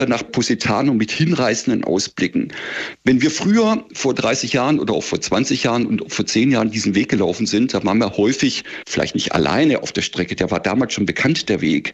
nach Positano mit hinreißenden Ausblicken. Wenn wir früher vor 30 Jahren oder auch vor 20 Jahren und vor 10 Jahren diesen Weg gelaufen sind, da waren wir häufig vielleicht nicht alleine auf der Strecke, der war damals schon bekannt, der Weg.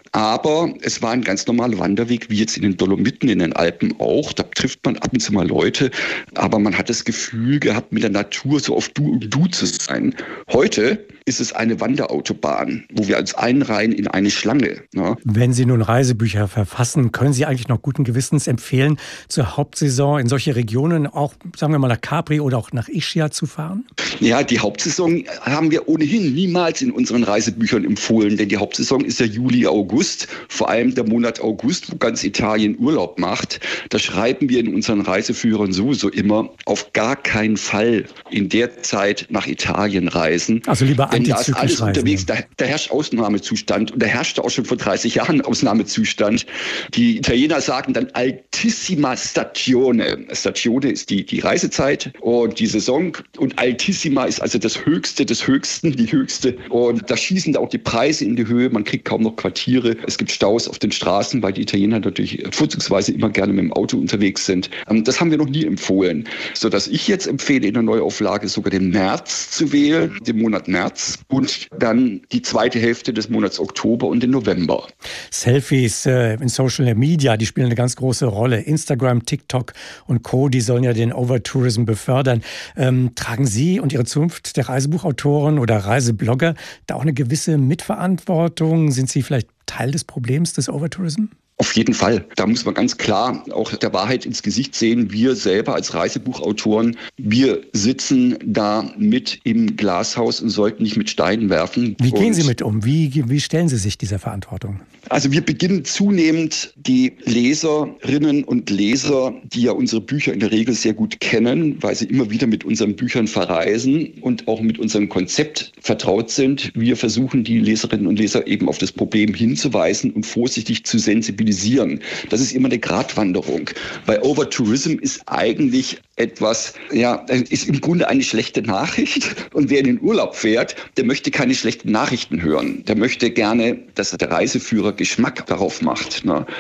Aber es war ein ganz normaler Wanderweg, wie jetzt in den Dolomiten, in den Alpen auch. Da trifft man ab und zu mal Leute, aber man hat das Gefühl gehabt, mit der Natur so auf Du und Du zu sein. Heute ist es eine Wanderautobahn, wo wir uns einreihen in eine Schlange. Ja. Wenn Sie nun Reisebücher verfassen, können Sie eigentlich noch guten Gewissens empfehlen, zur Hauptsaison in solche Regionen auch, sagen wir mal, nach Capri oder auch nach Ischia zu fahren? Ja, die Hauptsaison haben wir ohnehin niemals in unseren Reisebüchern empfohlen, denn die Hauptsaison ist ja Juli, August, vor allem der Monat August, wo ganz Italien Urlaub macht. Da schreiben wir in unseren Reiseführern sowieso immer, auf gar keinen Fall in der Zeit nach Italien reisen. Also lieber denn da ist alles reisen. unterwegs, da herrscht Ausnahmezustand und da herrschte auch schon vor 30 Jahren Ausnahmezustand. Die Italiener sagen dann Altissima Stagione. Stagione ist die Reisezeit und die Saison und Altissima ist also das Höchste des Höchsten, die Höchste. Und da schießen da auch die Preise in die Höhe, man kriegt kaum noch Quartiere. Es gibt Staus auf den Straßen, weil die Italiener natürlich vorzugsweise immer gerne mit dem Auto unterwegs sind. Das haben wir noch nie empfohlen, sodass ich jetzt empfehle, in der Neuauflage sogar den März zu wählen, den Monat März und dann die zweite Hälfte des Monats Oktober und den November. Selfies in Social Media, die spielen eine ganz große Rolle. Instagram, TikTok und Co., die sollen ja den Overtourism befördern. Tragen Sie und Ihre Zunft der Reisebuchautoren oder Reiseblogger da auch eine gewisse Mitverantwortung? Sind Sie vielleicht Teil des Problems des Overtourism? Auf jeden Fall. Da muss man ganz klar auch der Wahrheit ins Gesicht sehen. Wir selber als Reisebuchautoren, wir sitzen da mit im Glashaus und sollten nicht mit Steinen werfen. Wie gehen Sie mit um? Wie stellen Sie sich dieser Verantwortung? Also wir beginnen zunehmend die Leserinnen und Leser, die ja unsere Bücher in der Regel sehr gut kennen, weil sie immer wieder mit unseren Büchern verreisen und auch mit unserem Konzept vertraut sind. Wir versuchen die Leserinnen und Leser eben auf das Problem hinzuweisen und vorsichtig zu sensibilisieren. Das ist immer eine Gratwanderung, weil Overtourism ist eigentlich etwas, ist im Grunde eine schlechte Nachricht. Und wer in den Urlaub fährt, der möchte keine schlechten Nachrichten hören. Der möchte gerne, dass der Reiseführer Geschmack darauf macht,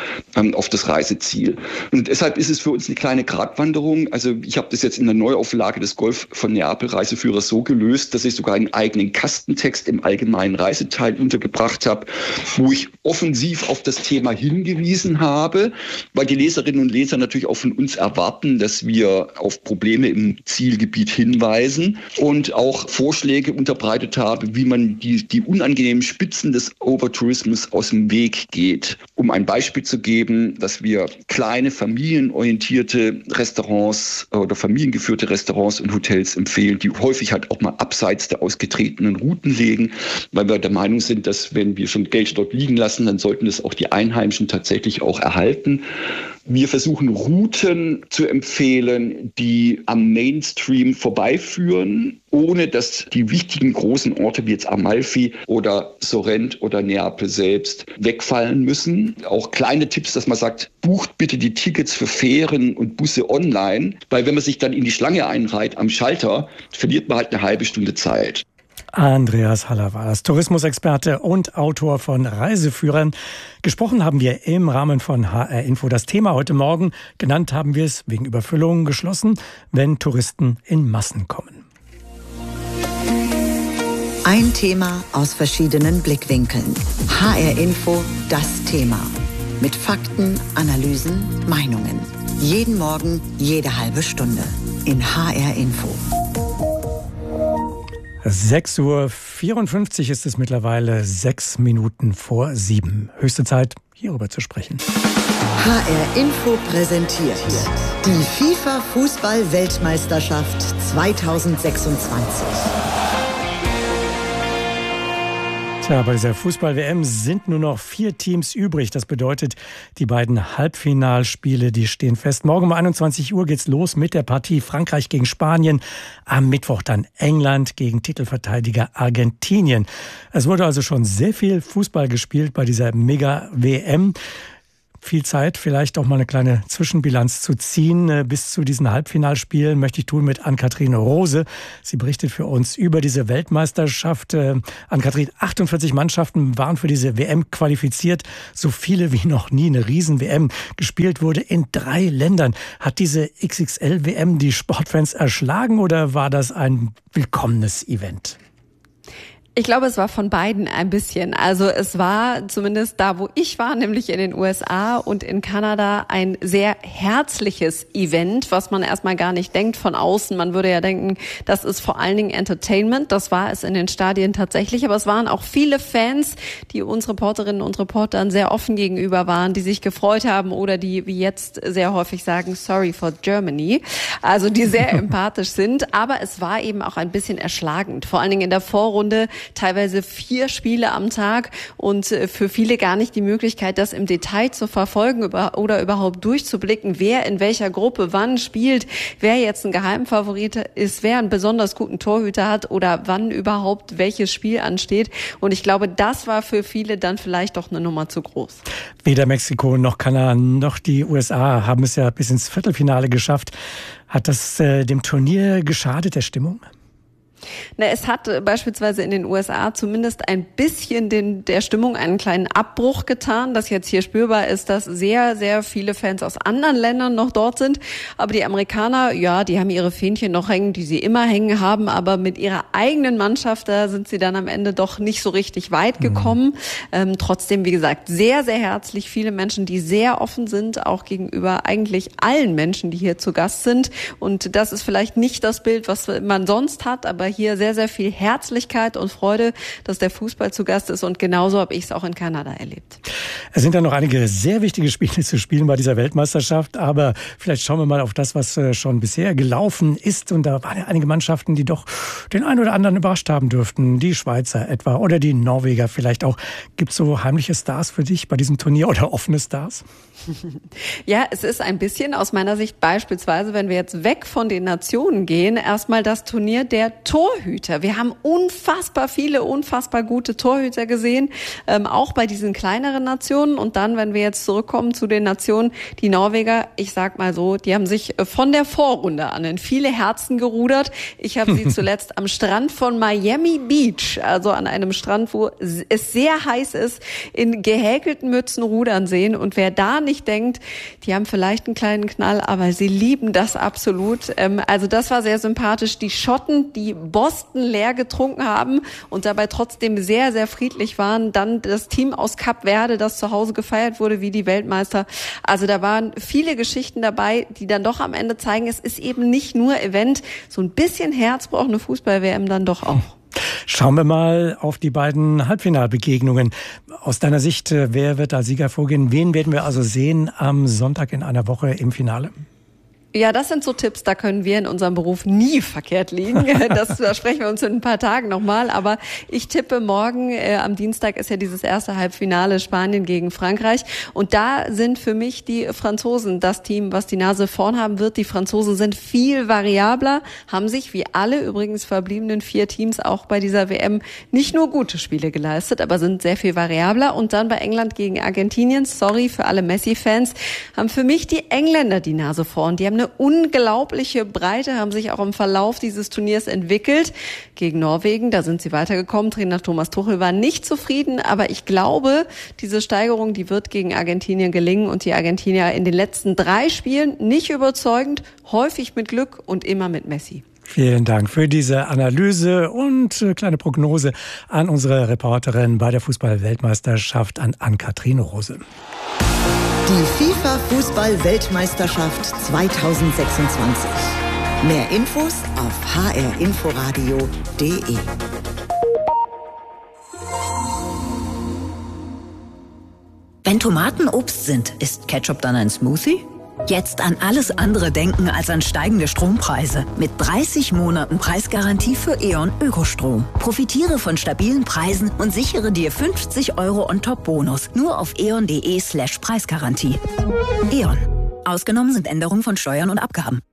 auf das Reiseziel. Und deshalb ist es für uns eine kleine Gratwanderung. Also ich habe das jetzt in der Neuauflage des Golf von Neapel Reiseführers so gelöst, dass ich sogar einen eigenen Kastentext im allgemeinen Reiseteil untergebracht habe, wo ich offensiv auf das Thema hingewiesen habe, weil die Leserinnen und Leser natürlich auch von uns erwarten, dass wir auf Probleme im Zielgebiet hinweisen und auch Vorschläge unterbreitet habe, wie man die unangenehmen Spitzen des Overtourismus aus dem Weg geht. Um ein Beispiel zu geben, dass wir kleine familienorientierte Restaurants oder familiengeführte Restaurants und Hotels empfehlen, die häufig halt auch mal abseits der ausgetretenen Routen legen, weil wir der Meinung sind, dass wenn wir schon Geld dort liegen lassen, dann sollten es auch die Einheimischen tatsächlich auch erhalten. Wir versuchen Routen zu empfehlen, die am Mainstream vorbeiführen, ohne dass die wichtigen großen Orte wie jetzt Amalfi oder Sorrent oder Neapel selbst wegfallen müssen. Auch kleine Tipps, dass man sagt, bucht bitte die Tickets für Fähren und Busse online, weil wenn man sich dann in die Schlange einreiht am Schalter, verliert man halt eine halbe Stunde Zeit. Andreas Haller war das, Tourismusexperte und Autor von Reiseführern. Gesprochen haben wir im Rahmen von HR Info. Das Thema heute Morgen, genannt haben wir es wegen Überfüllung geschlossen, wenn Touristen in Massen kommen. Ein Thema aus verschiedenen Blickwinkeln. HR Info, das Thema. Mit Fakten, Analysen, Meinungen. Jeden Morgen, jede halbe Stunde. In HR Info. 6:54 Uhr ist es mittlerweile, 6 Minuten vor 7. Höchste Zeit, hierüber zu sprechen. HR Info präsentiert die FIFA-Fußball-Weltmeisterschaft 2026. Tja, bei dieser Fußball-WM sind nur noch 4 Teams übrig. Das bedeutet, die beiden Halbfinalspiele, die stehen fest. Morgen um 21 Uhr geht's los mit der Partie Frankreich gegen Spanien. Am Mittwoch dann England gegen Titelverteidiger Argentinien. Es wurde also schon sehr viel Fußball gespielt bei dieser Mega-WM. viel Zeit, vielleicht auch mal eine kleine Zwischenbilanz zu ziehen. Bis zu diesen Halbfinalspielen möchte ich tun mit Ann-Kathrin Rose. Sie berichtet für uns über diese Weltmeisterschaft. Ann-Kathrin, 48 Mannschaften waren für diese WM qualifiziert. So viele wie noch nie. Eine Riesen-WM gespielt wurde in 3 Ländern. Hat diese XXL-WM die Sportfans erschlagen oder war das ein willkommenes Event? Ich glaube, es war von beiden ein bisschen. Also es war zumindest da, wo ich war, nämlich in den USA und in Kanada, ein sehr herzliches Event, was man erstmal gar nicht denkt von außen. Man würde ja denken, das ist vor allen Dingen Entertainment. Das war es in den Stadien tatsächlich. Aber es waren auch viele Fans, die uns Reporterinnen und Reportern sehr offen gegenüber waren, die sich gefreut haben oder die, wie jetzt sehr häufig sagen, sorry for Germany. Also die sehr empathisch sind. Aber es war eben auch ein bisschen erschlagend. Vor allen Dingen in der Vorrunde teilweise 4 Spiele am Tag und für viele gar nicht die Möglichkeit, das im Detail zu verfolgen oder überhaupt durchzublicken, wer in welcher Gruppe wann spielt, wer jetzt ein Geheimfavorit ist, wer einen besonders guten Torhüter hat oder wann überhaupt welches Spiel ansteht. Und ich glaube, das war für viele dann vielleicht doch eine Nummer zu groß. Weder Mexiko noch Kanada noch die USA haben es ja bis ins Viertelfinale geschafft. Hat das dem Turnier geschadet, der Stimmung? Na, es hat beispielsweise in den USA zumindest ein bisschen der Stimmung einen kleinen Abbruch getan, dass jetzt hier spürbar ist, dass sehr, sehr viele Fans aus anderen Ländern noch dort sind. Aber die Amerikaner, ja, die haben ihre Fähnchen noch hängen, die sie immer hängen haben. Aber mit ihrer eigenen Mannschaft, da sind sie dann am Ende doch nicht so richtig weit gekommen. Trotzdem, wie gesagt, sehr, sehr herzlich. Viele Menschen, die sehr offen sind, auch gegenüber eigentlich allen Menschen, die hier zu Gast sind. Und das ist vielleicht nicht das Bild, was man sonst hat, aber hier sehr, sehr viel Herzlichkeit und Freude, dass der Fußball zu Gast ist. Und genauso habe ich es auch in Kanada erlebt. Es sind dann noch einige sehr wichtige Spiele zu spielen bei dieser Weltmeisterschaft. Aber vielleicht schauen wir mal auf das, was schon bisher gelaufen ist. Und da waren ja einige Mannschaften, die doch den einen oder anderen überrascht haben dürften. Die Schweizer etwa oder die Norweger vielleicht auch. Gibt es so heimliche Stars für dich bei diesem Turnier oder offene Stars? Ja, es ist ein bisschen aus meiner Sicht beispielsweise, wenn wir jetzt weg von den Nationen gehen, erstmal das Turnier der Torhüter. Wir haben unfassbar viele, unfassbar gute Torhüter gesehen, auch bei diesen kleineren Nationen. Und dann, wenn wir jetzt zurückkommen zu den Nationen, die Norweger, ich sag mal so, die haben sich von der Vorrunde an in viele Herzen gerudert. Ich habe sie zuletzt am Strand von Miami Beach, also an einem Strand, wo es sehr heiß ist, in gehäkelten Mützen rudern sehen. Und wer da nicht denkt, die haben vielleicht einen kleinen Knall, aber sie lieben das absolut. Also das war sehr sympathisch. Die Schotten, die Boston leer getrunken haben und dabei trotzdem sehr, sehr friedlich waren. Dann das Team aus Kap Verde, das zu Hause gefeiert wurde wie die Weltmeister. Also da waren viele Geschichten dabei, die dann doch am Ende zeigen, es ist eben nicht nur Event. So ein bisschen Herz braucht eine Fußball-WM dann doch auch. Schauen wir mal auf die beiden Halbfinalbegegnungen. Aus deiner Sicht, wer wird als Sieger vorgehen? Wen werden wir also sehen am Sonntag in einer Woche im Finale? Ja, das sind so Tipps, da können wir in unserem Beruf nie verkehrt liegen. Da sprechen wir uns in ein paar Tagen nochmal. Aber ich tippe morgen, am Dienstag ist ja dieses erste Halbfinale Spanien gegen Frankreich. Und da sind für mich die Franzosen das Team, was die Nase vorn haben wird. Die Franzosen sind viel variabler, haben sich wie alle übrigens verbliebenen 4 Teams auch bei dieser WM nicht nur gute Spiele geleistet, aber sind sehr viel variabler. Und dann bei England gegen Argentinien, sorry für alle Messi-Fans, haben für mich die Engländer die Nase vorn. Die haben eine unglaubliche Breite, haben sich auch im Verlauf dieses Turniers entwickelt. Gegen Norwegen, da sind sie weitergekommen. Trainer Thomas Tuchel war nicht zufrieden, aber ich glaube, diese Steigerung, die wird gegen Argentinien gelingen und die Argentinier in den letzten 3 Spielen nicht überzeugend, häufig mit Glück und immer mit Messi. Vielen Dank für diese Analyse und kleine Prognose an unsere Reporterin bei der Fußball-Weltmeisterschaft, an Ann-Kathrin Rose. Die FIFA-Fußball-Weltmeisterschaft 2026. Mehr Infos auf hrinforadio.de. Wenn Tomaten Obst sind, ist Ketchup dann ein Smoothie? Jetzt an alles andere denken als an steigende Strompreise. Mit 30 Monaten Preisgarantie für E.ON Ökostrom. Profitiere von stabilen Preisen und sichere dir 50 € on top Bonus. Nur auf eon.de/Preisgarantie. E.ON. Ausgenommen sind Änderungen von Steuern und Abgaben.